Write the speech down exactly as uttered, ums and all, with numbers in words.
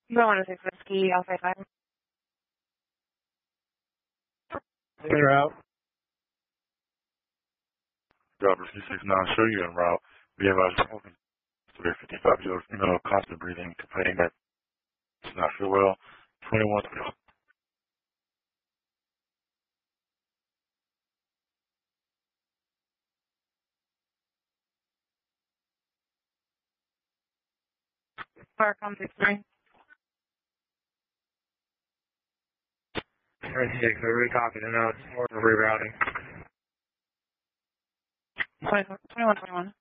Going to six whiskey, Alpha five. Clear out. Driver C six nine, show you en route. We have our smoking three fifty-five year old female, constant breathing, complaining that does not feel well. twenty-one. Farcom six three. thirty-six, we're recopying and now it's more rerouting. twenty-one twenty-one.